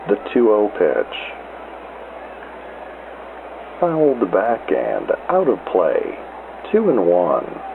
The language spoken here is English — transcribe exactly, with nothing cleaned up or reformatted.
The two oh pitch. Fouled back and out of play. Two and one.